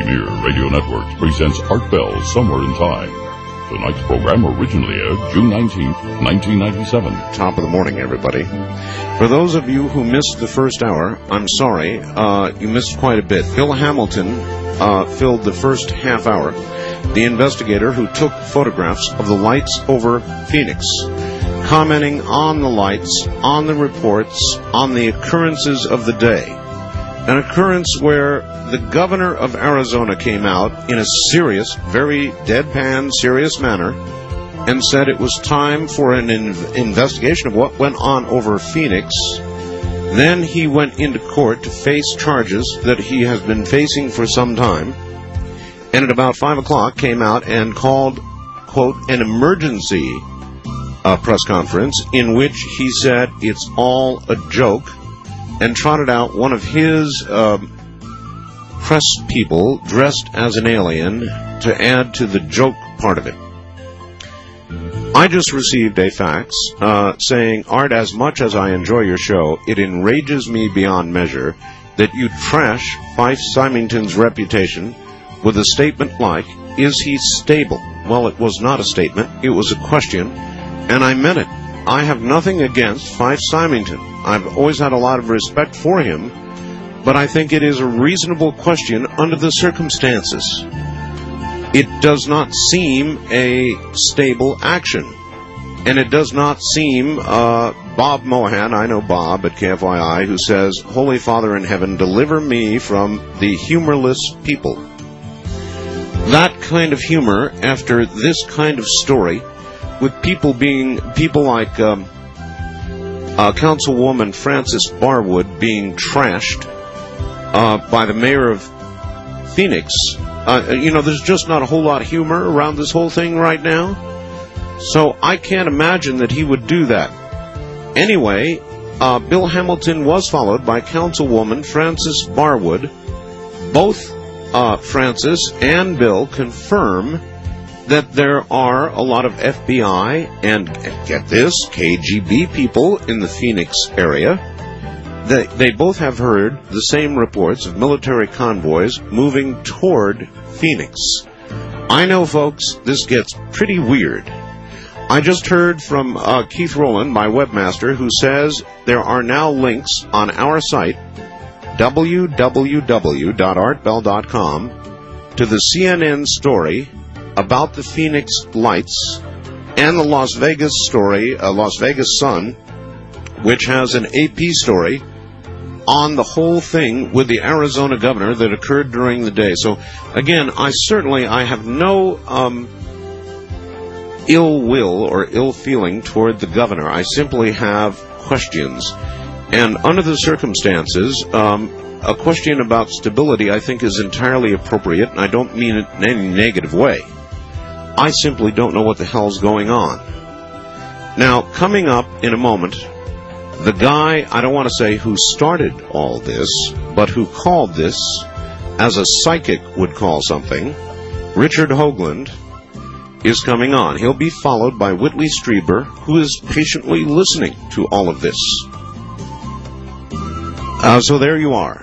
Premier Radio Networks presents Art Bell Somewhere in Time. Tonight's program originally aired June 19th, 1997. Top of the morning, everybody. For those of you who missed the first hour, I'm sorry. You missed quite a bit. Bill Hamilton filled the first half hour. The investigator who took photographs of the lights over Phoenix, commenting on the lights, on the reports, on the occurrences of the day. An occurrence where the governor of Arizona came out in a serious, very deadpan, serious manner and said it was time for an investigation of what went on over Phoenix. Then he went into court to face charges that he has been facing for some time. And at about 5 o'clock came out and called, quote, an emergency press conference in which he said it's all a joke, and trotted out one of his press people dressed as an alien to add to the joke part of it. I just received a fax saying, Art, as much as I enjoy your show, it enrages me beyond measure that you trash Fife Symington's reputation with a statement like, is he stable? Well, it was not a statement, it was a question, and I meant it. I have nothing against Fife Symington. I've always had a lot of respect for him, but I think it is a reasonable question under the circumstances. It does not seem a stable action, and it does not seem Bob Mohan, I know Bob at KFYI, who says, Holy Father in heaven, deliver me from the humorless people. That kind of humor after this kind of story, with people like Councilwoman Frances Barwood being trashed by the mayor of Phoenix. There's just not a whole lot of humor around this whole thing right now. So I can't imagine that he would do that. Anyway, Bill Hamilton was followed by Councilwoman Frances Barwood. Both Frances and Bill confirm that there are a lot of FBI and, get this, KGB people in the Phoenix area. They both have heard the same reports of military convoys moving toward Phoenix. I know, folks, this gets pretty weird. I just heard from Keith Rowland, my webmaster, who says there are now links on our site, www.artbell.com, to the CNN story about the Phoenix lights and the Las Vegas story, Las Vegas Sun, which has an AP story on the whole thing with the Arizona governor that occurred during the day. So, again, I have no ill will or ill feeling toward the governor. I simply have questions. And under the circumstances, a question about stability I think is entirely appropriate, and I don't mean it in any negative way. I simply don't know what the hell's going on. Now, coming up in a moment, the guy, I don't want to say who started all this, but who called this, as a psychic would call something, Richard Hoagland, is coming on. He'll be followed by Whitley Strieber, who is patiently listening to all of this. So there you are.